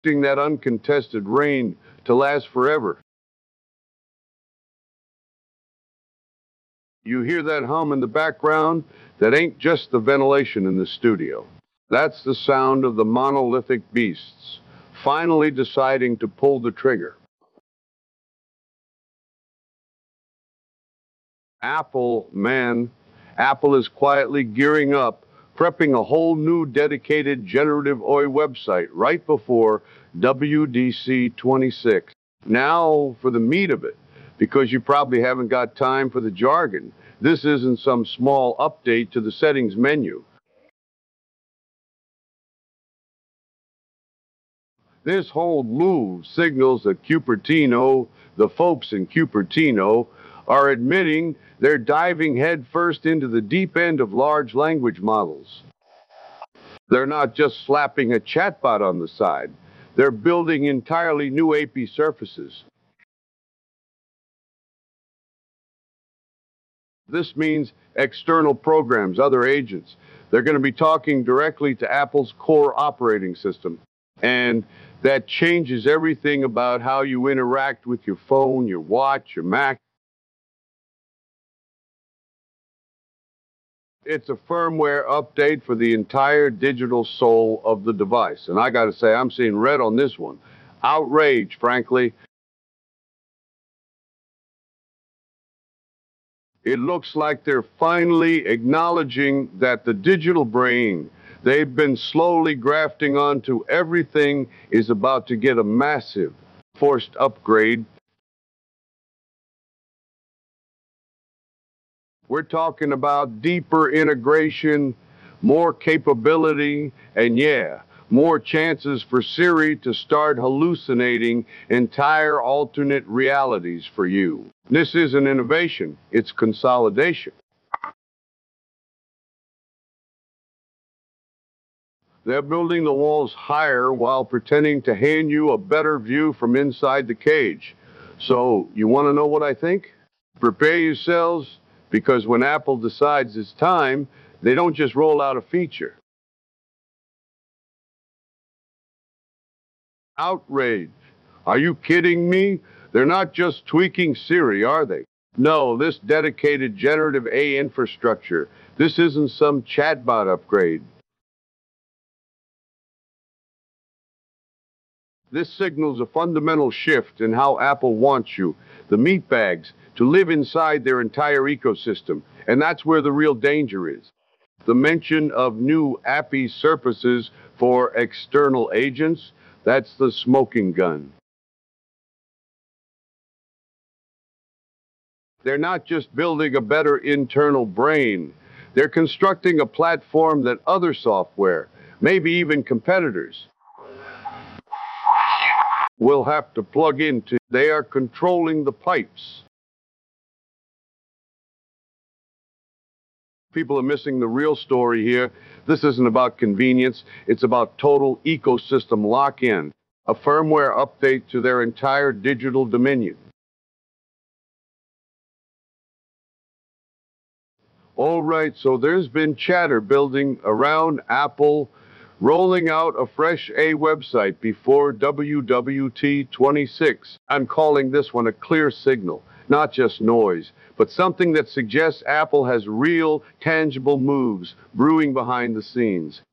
that uncontested reign to last forever. You hear that hum in the background? That ain't just the ventilation in the studio. That's the sound of the monolithic beasts finally deciding to pull the trigger. Apple, man, Apple is quietly gearing up, prepping a whole new dedicated generative AI website right before WDC 26. Now for the meat of it, because you probably haven't got time for the jargon. This isn't some small update to the settings menu. This whole move signals that Cupertino, the folks in Cupertino, are admitting they're diving headfirst into the deep end of large language models. They're not just slapping a chatbot on the side. They're building entirely new AP surfaces. This means external programs, other agents. They're going to be talking directly to Apple's core operating system. And that changes everything about how you interact with your phone, your watch, your Mac. It's a firmware update for the entire digital soul of the device. And I got to say, I'm seeing red on this one. Outrage, frankly. It looks like they're finally acknowledging that the digital brain they've been slowly grafting onto everything is about to get a massive forced upgrade. We're talking about deeper integration, more capability, and yeah, more chances for Siri to start hallucinating entire alternate realities for you. This isn't innovation, it's consolidation. They're building the walls higher while pretending to hand you a better view from inside the cage. So, you want to know what I think? Prepare yourselves, because when Apple decides it's time, they don't just roll out a feature. Outrage. Are you kidding me? They're not just tweaking Siri, are they? No, this dedicated generative AI infrastructure, this isn't some chatbot upgrade. This signals a fundamental shift in how Apple wants you, the meatbags, to live inside their entire ecosystem. And that's where the real danger is. The mention of new API surfaces for external agents, that's the smoking gun. They're not just building a better internal brain. They're constructing a platform that other software, maybe even competitors, will have to plug into. They are controlling the pipes. People are missing the real story here. This isn't about convenience. It's about total ecosystem lock-in, a firmware update to their entire digital dominion. All right, so there's been chatter building around Apple rolling out a fresh A website before WWT 26. I'm calling this one a clear signal, not just noise, but something that suggests Apple has real, tangible moves brewing behind the scenes.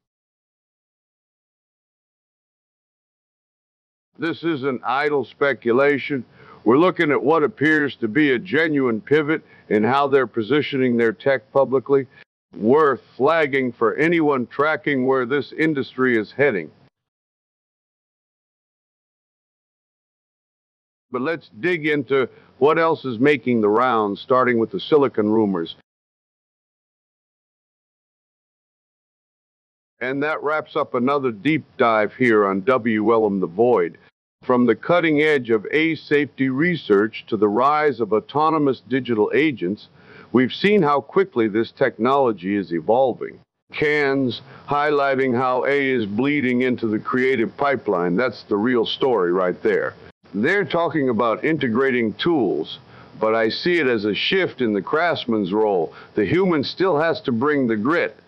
This isn't idle speculation. We're looking at what appears to be a genuine pivot in how they're positioning their tech publicly, worth flagging for anyone tracking where this industry is heading. But let's dig into what else is making the rounds, starting with the silicon rumors. And that wraps up another deep dive here on WLM The Void. From the cutting edge of AI safety research to the rise of autonomous digital agents, we've seen how quickly this technology is evolving. Cans highlighting how AI is bleeding into the creative pipeline. That's the real story right there. They're talking about integrating tools, but I see it as a shift in the craftsman's role. The human still has to bring the grit,